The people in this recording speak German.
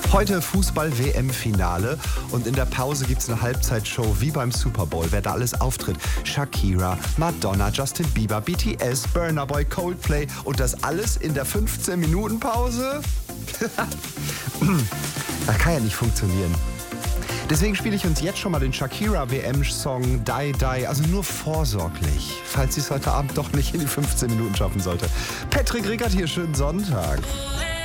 Heute Fußball-WM-Finale und in der Pause gibt es eine Halbzeitshow wie beim Super Bowl. Wer da alles auftritt: Shakira, Madonna, Justin Bieber, BTS, Burna Boy, Coldplay und das alles in der 15-Minuten-Pause? Das kann ja nicht funktionieren. Deswegen spiele ich uns jetzt schon mal den Shakira-WM-Song Die Die, also nur vorsorglich, falls sie es heute Abend doch nicht in die 15 Minuten schaffen sollte. Patrick Rickert hier, schönen Sonntag.